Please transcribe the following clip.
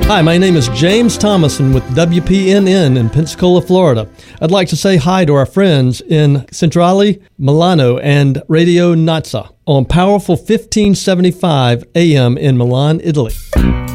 Hi, my name is James Thomason with WPNN in Pensacola, Florida. I'd like to say hi to our friends in Centrale, Milano, and Radio Nazza on Powerful 1575 AM in Milan, Italy.